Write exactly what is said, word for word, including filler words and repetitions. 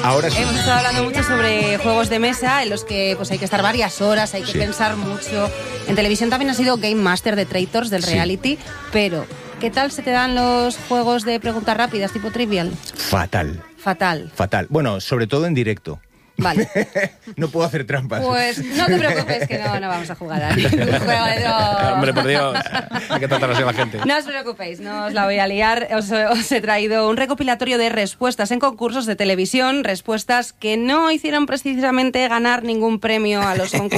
Ahora sí. Hemos estado hablando mucho sobre juegos de mesa en los que pues hay que estar varias horas, hay que Sí. pensar mucho. En televisión también ha sido Game Master de Traitors, del Sí. reality, pero ¿qué tal se te dan los juegos de preguntas rápidas tipo Trivial? Fatal, Fatal. fatal. Bueno, sobre todo en directo. Vale. No puedo hacer trampas. Pues no te preocupes que no, no vamos a jugar a ningún juego de dos. Hombre, por Dios, hay que tratar así a la gente. No os preocupéis, no os la voy a liar. Os, os he traído un recopilatorio de respuestas en concursos de televisión, respuestas que no hicieron precisamente ganar ningún premio a los concursos.